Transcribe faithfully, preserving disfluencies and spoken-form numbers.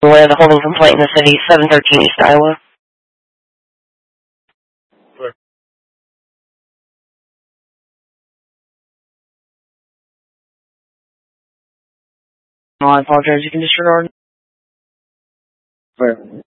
Aware of the holding complaint in the city, seven thirteen East Iowa. Clear. No, I apologize. You can disregard. Clear.